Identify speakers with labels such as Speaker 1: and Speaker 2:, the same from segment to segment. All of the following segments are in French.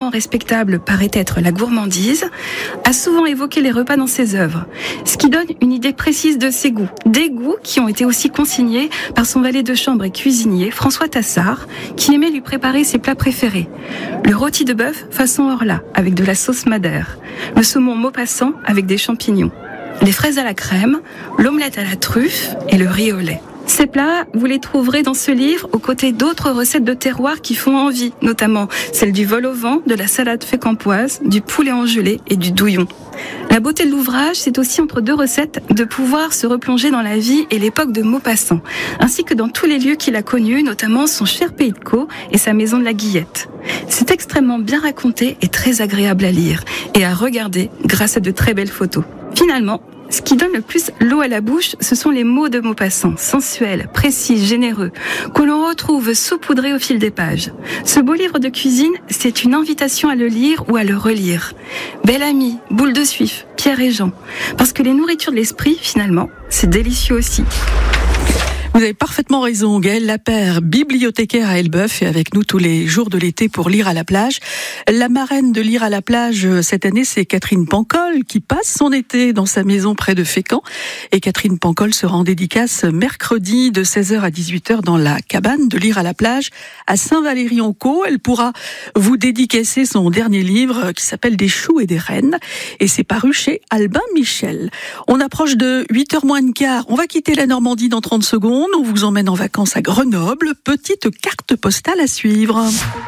Speaker 1: monument respectable paraît être la gourmandise, a souvent évoqué les repas dans ses œuvres, ce qui donne une idée précise de ses goûts. Des goûts qui ont été aussi consignés par son valet de chambre et cuisinier, François Tassard, qui aimait lui préparer ses plats préférés. Le rôti de bœuf façon Orla, avec de la sauce madère, le saumon Maupassant avec des champignons, les fraises à la crème, l'omelette à la truffe et le riz au lait. Ces plats, vous les trouverez dans ce livre aux côtés d'autres recettes de terroir qui font envie, notamment celle du vol au vent, de la salade fécampoise, du poulet en gelée et du douillon. La beauté de l'ouvrage, c'est aussi entre deux recettes de pouvoir se replonger dans la vie et l'époque de Maupassant, ainsi que dans tous les lieux qu'il a connus, notamment son cher pays de Caux et sa maison de la Guillette. C'est extrêmement bien raconté et très agréable à lire et à regarder grâce à de très belles photos. Finalement, ce qui donne le plus l'eau à la bouche, ce sont les mots de Maupassant, sensuels, précis, généreux, que l'on retrouve saupoudrés au fil des pages. Ce beau livre de cuisine, c'est une invitation à le lire ou à le relire. Bel ami, boule de suif, Pierre et Jean. Parce que les nourritures de l'esprit, finalement, c'est délicieux aussi.
Speaker 2: Vous avez parfaitement raison, Gaëlle Lapère, bibliothécaire à Elbeuf, est avec nous tous les jours de l'été pour lire à la plage. La marraine de lire à la plage cette année, c'est Catherine Pancol, qui passe son été dans sa maison près de Fécamp. Et Catherine Pancol sera en dédicace mercredi de 16h à 18h dans la cabane de lire à la plage à Saint-Valery-en-Caux. Elle pourra vous dédicacer son dernier livre qui s'appelle Des choux et des rennes. Et c'est paru chez Albin Michel. On approche de 8h moins le quart. On va quitter la Normandie dans 30 secondes. On vous emmène en vacances à Grenoble. Petite carte postale à suivre.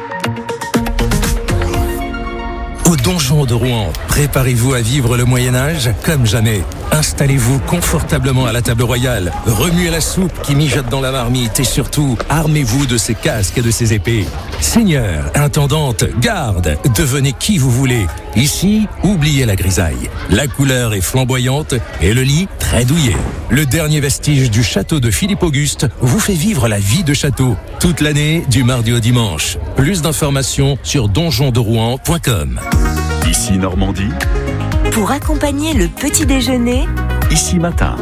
Speaker 3: Au donjon de Rouen, préparez-vous à vivre le Moyen-Âge comme jamais. Installez-vous confortablement à la table royale, remuez la soupe qui mijote dans la marmite et surtout, armez-vous de ces casques et de ces épées. Seigneur, intendante, garde, devenez qui vous voulez. Ici, oubliez la grisaille. La couleur est flamboyante et le lit très douillet. Le dernier vestige du château de Philippe Auguste vous fait vivre la vie de château. Toute l'année, du mardi au dimanche. Plus d'informations sur donjonderouen.com.
Speaker 4: Ici Normandie.
Speaker 5: Pour accompagner le petit déjeuner,
Speaker 4: Ici Matin.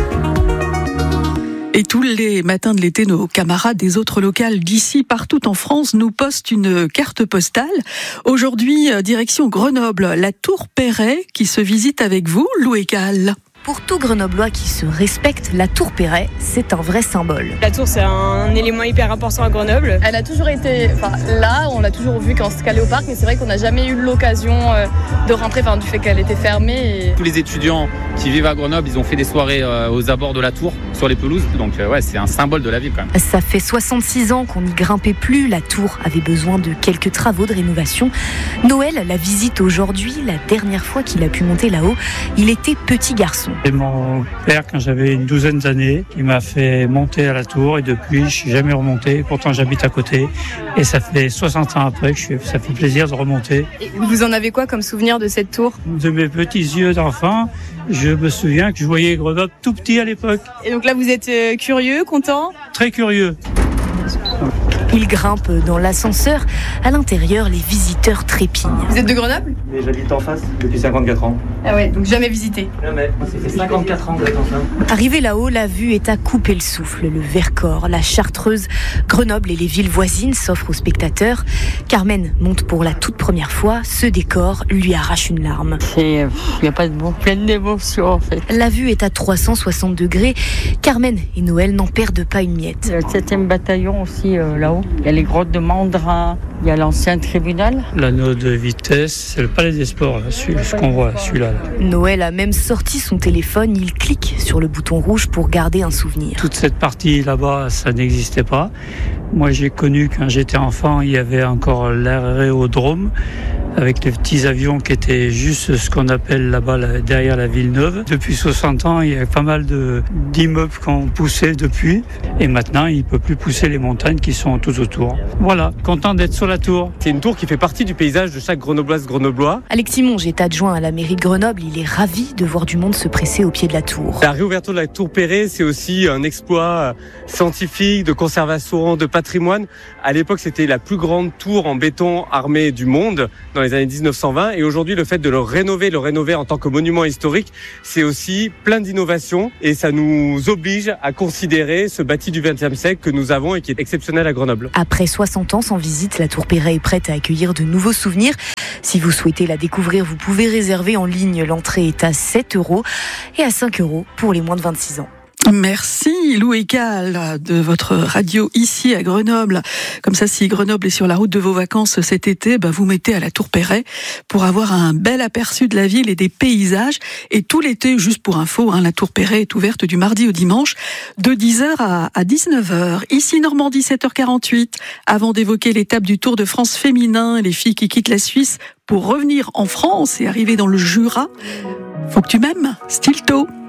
Speaker 2: Et tous les matins de l'été, nos camarades des autres locales d'ici, partout en France, nous postent une carte postale. Aujourd'hui, direction Grenoble, la Tour Perret qui se visite avec vous, Lou et Cal.
Speaker 5: pour tout Grenoblois qui se respecte, la Tour Perret, c'est un vrai symbole.
Speaker 6: La tour, c'est un élément hyper important à Grenoble.
Speaker 7: Elle a toujours été là, on l'a toujours vue quand on se calait au parc, mais c'est vrai qu'on n'a jamais eu l'occasion de rentrer, du fait qu'elle était fermée.
Speaker 8: Tous les étudiants qui vivent à Grenoble, ils ont fait des soirées aux abords de la tour, sur les pelouses. Donc c'est un symbole de la ville quand même.
Speaker 5: Ça fait 66 ans qu'on n'y grimpait plus. La tour avait besoin de quelques travaux de rénovation. Noël la visite aujourd'hui. La dernière fois qu'il a pu monter là-haut, il était petit garçon.
Speaker 9: C'est mon père, quand j'avais une douzaine d'années, qui m'a fait monter à la tour et depuis, je ne suis jamais remonté. Pourtant, j'habite à côté et ça fait 60 ans après que ça fait plaisir de remonter.
Speaker 7: Et vous en avez quoi comme souvenir de cette tour ?
Speaker 9: De mes petits yeux d'enfant, je me souviens que je voyais Grenoble tout petit à l'époque.
Speaker 7: Et donc là, vous êtes curieux, content ?
Speaker 9: Très curieux.
Speaker 5: Il grimpe dans l'ascenseur. À l'intérieur, les visiteurs trépignent.
Speaker 7: Vous êtes de Grenoble ?
Speaker 10: Mais j'habite en face depuis 54 ans.
Speaker 7: Ah ouais, donc jamais visité ?
Speaker 10: Jamais. Ça fait 54 ans que j'attends ça.
Speaker 5: Arrivé là-haut, la vue est à couper le souffle. Le Vercors, la Chartreuse, Grenoble et les villes voisines s'offrent aux spectateurs. Carmen monte pour la toute première fois. Ce décor lui arrache une larme.
Speaker 11: Il n'y a pas de mots, pleine d'émotions en fait.
Speaker 5: La vue est à 360 degrés. Carmen et Noël n'en perdent pas une miette.
Speaker 11: Le 7e bataillon aussi là-haut. Il y a les grottes de Mandrin, il y a l'ancien tribunal.
Speaker 9: L'anneau de vitesse, c'est le palais des sports, là, ce qu'on voit, celui-là.
Speaker 5: Noël a même sorti son téléphone. Il clique sur le bouton rouge pour garder un souvenir.
Speaker 9: Toute cette partie là-bas, ça n'existait pas. Moi, j'ai connu quand j'étais enfant, il y avait encore l'aérodrome avec les petits avions qui étaient juste ce qu'on appelle là-bas derrière la ville neuve. Depuis 60 ans, il y a pas mal d'immeubles qui ont poussé depuis. Et maintenant, il ne peut plus pousser les montagnes qui sont tout autour. Voilà, content d'être sur la tour.
Speaker 8: C'est une tour qui fait partie du paysage de chaque grenoblois.
Speaker 5: Alexis Monge est adjoint à la mairie de Grenoble. Il est ravi de voir du monde se presser au pied de la tour.
Speaker 8: La réouverture de la Tour Perret, c'est aussi un exploit scientifique, de conservation, de patrimoine. À l'époque, c'était la plus grande tour en béton armé du monde dans les années 1920. Et aujourd'hui, le fait de le rénover en tant que monument historique, c'est aussi plein d'innovations. Et ça nous oblige à considérer ce bâti du XXe siècle que nous avons et qui est exceptionnel à Grenoble.
Speaker 5: Après 60 ans sans visite, la Tour Perret est prête à accueillir de nouveaux souvenirs. Si vous souhaitez la découvrir, vous pouvez réserver en ligne. L'entrée est à 7 € et à 5 € pour les moins de 26 ans.
Speaker 2: Merci Lou Ecal de votre radio ici à Grenoble. Comme ça, si Grenoble est sur la route de vos vacances cet été, vous mettez à la Tour Perret pour avoir un bel aperçu de la ville et des paysages. Et tout l'été, juste pour info, la Tour Perret est ouverte du mardi au dimanche de 10h à 19h. Ici Normandie, 7h48. Avant d'évoquer l'étape du Tour de France féminin, les filles qui quittent la Suisse pour revenir en France et arriver dans le Jura, faut que tu m'aimes, Stilto.